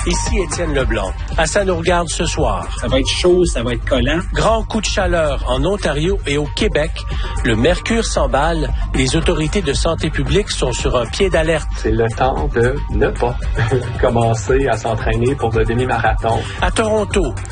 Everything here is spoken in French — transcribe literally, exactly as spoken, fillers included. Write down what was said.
Ici Étienne Leblanc. À Ça nous regarde ce soir. Ça va être chaud, ça va être collant. Grand coup de chaleur en Ontario et au Québec. Le mercure s'emballe. Les autorités de santé publique sont sur un pied d'alerte. C'est le temps de ne pas commencer à s'entraîner pour le demi-marathon. À Toronto,